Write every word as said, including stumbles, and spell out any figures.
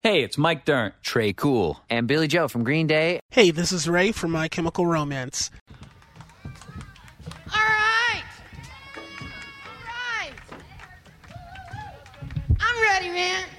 Hey, it's Mike Dirnt, Trey Cool, and Billy Joe from Green Day. Hey, this is Ray from My Chemical Romance. All right. All right. I'm ready, man.